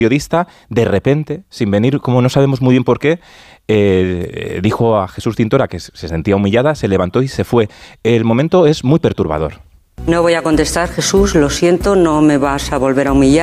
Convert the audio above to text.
periodista, de repente, sin venir, como no sabemos muy bien por qué, dijo a Jesús Cintora que se sentía humillada, se levantó y se fue. El momento es muy perturbador. No voy a contestar, Jesús, lo siento, no me vas a volver a humillar.